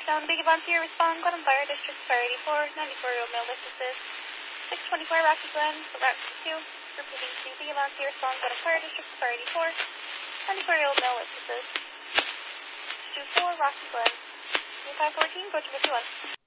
Touchdown, Big Volunteer, respond, Glen Fire, District Fire 84, 94-year-old male witnesses, 624 Rocky Glen, Route 2, repeating to Big Volunteer, respond, Glen Fire, District Fire 84, 94-year-old male witnesses, 624 Rocky Glen, 514, go to 51.